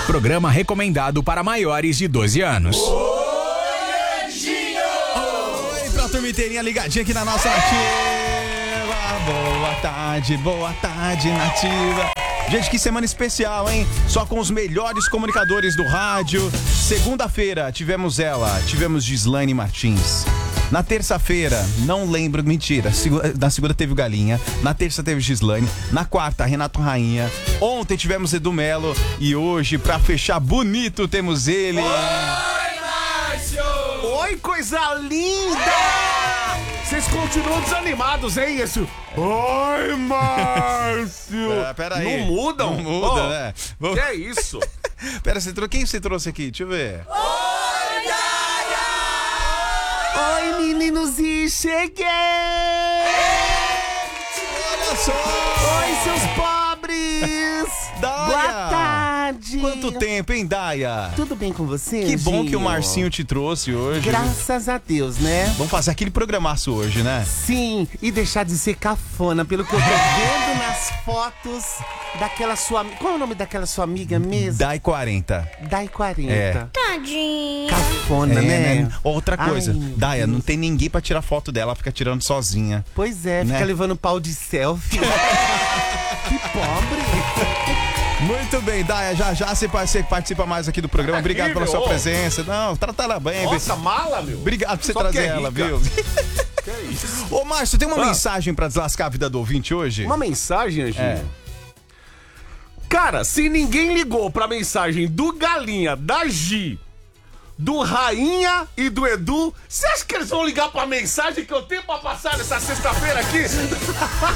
Programa recomendado para maiores de 12 anos. Oi, pra turma inteirinha ligadinha aqui na nossa Nativa. Boa tarde, Nativa. Gente, que semana especial, hein? Só com os melhores comunicadores do rádio. Segunda-feira tivemos Gislaine Martins. Na terça-feira, não lembro, mentira. Na segunda teve o Galinha. Na terça teve Gislaine. Na quarta, Renato Rainha. Ontem tivemos Edu Melo. E hoje, pra fechar bonito, temos ele. Oi, Márcio! Oi, coisa linda! Vocês continuam desanimados, hein? Esse... Oi, Márcio! Pera aí. Não mudam? Não muda, né? Que é isso? Pera, quem você trouxe aqui? Deixa eu ver. Oi, meninos, e cheguei! Olha só! Oi, seus pobres! Daya! Boa tarde! Quanto tempo, hein, Daya? Tudo bem com você, Que bom Ginho? que o Marcinho te trouxe hoje. Graças a Deus, né? Vamos fazer aquele programaço hoje, né? Sim, e deixar de ser cafona, pelo que eu tô vendo nas fotos daquela sua... Qual é o nome daquela sua amiga mesmo? Dai 40. Dai 40. É. Tadinha. Cafona, né? Outra coisa, Ai, meu Daya, Deus. não tem ninguém pra tirar foto dela, ela fica tirando sozinha. Pois é, Né? fica levando pau de selfie. Que pobre. Muito bem, Daya, já você participa mais aqui do programa. Obrigado pela sua presença. Não, trata ela bem. Nossa, mala, meu. Obrigado por você Só trazer porque é ela, rica. viu? Que é isso? Ô, Márcio, tem uma mensagem pra deslascar a vida do ouvinte hoje? Uma mensagem, Anjinho? É. Cara, se ninguém ligou pra mensagem do Galinha, da Gi, do Rainha e do Edu, você acha que eles vão ligar pra mensagem que eu tenho pra passar nessa sexta-feira aqui?